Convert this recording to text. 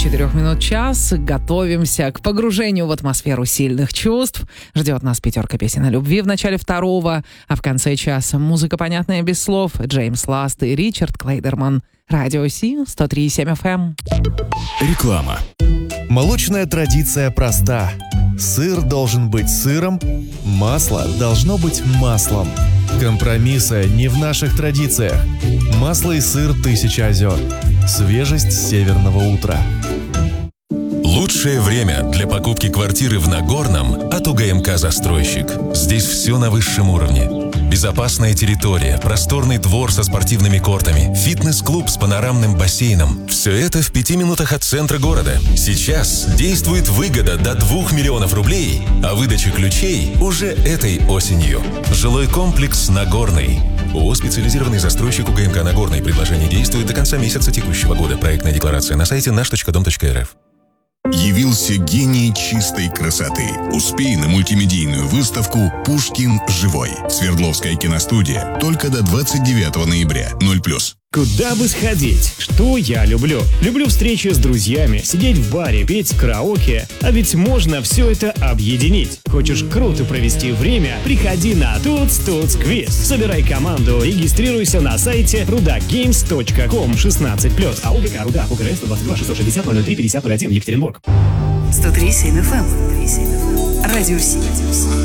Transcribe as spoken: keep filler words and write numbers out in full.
четырех минут час. Готовимся к погружению в атмосферу сильных чувств. Ждет нас пятерка песен о любви в начале второго, а в конце часа музыка, понятная без слов. Джеймс Ласт и Ричард Клейдерман. Радио Си, сто три и семь эф эм. Реклама. Молочная традиция проста. Сыр должен быть сыром, масло должно быть маслом. Компромисса не в наших традициях. Масло и сыр «Тысяча озер». Свежесть северного утра. Лучшее время для покупки квартиры в Нагорном от УГМК «Застройщик». Здесь все на высшем уровне. Безопасная территория, просторный двор со спортивными кортами, фитнес-клуб с панорамным бассейном. Все это в пяти минутах от центра города. Сейчас действует выгода до двух миллионов рублей, а выдача ключей уже этой осенью. Жилой комплекс «Нагорный». ООО «Специализированный застройщик» УГМК «Нагорный». Предложение действует до конца месяца текущего года. Проектная декларация на сайте наш точка дом точка эр эф. Явился гений чистой красоты. Успей на мультимедийную выставку «Пушкин живой». Свердловская киностудия. Только до двадцать девятого ноября. ноль плюс. Куда бы сходить? Что я люблю? Люблю встречи с друзьями, сидеть в баре, петь караоке. А ведь можно все это объединить. Хочешь круто провести время? Приходи на Туц Туц Квиз. Собирай команду, регистрируйся на сайте рудакгеймс точка ком шестнадцать плюс. А УГК Рудак УГРС сто двадцать два шестьсот шестьдесят ноль три пятьдесят ноль один Екатеринбург. сто три и семь эф эм. Радио Си.